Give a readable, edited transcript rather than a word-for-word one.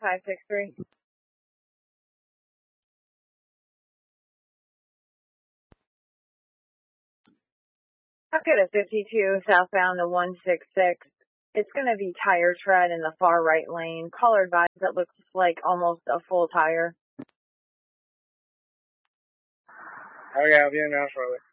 563. Pocket of 52 southbound to 166. It's going to be tire tread in the far right lane. Caller advised that looks like almost a full tire. Okay, I'll be in now shortly.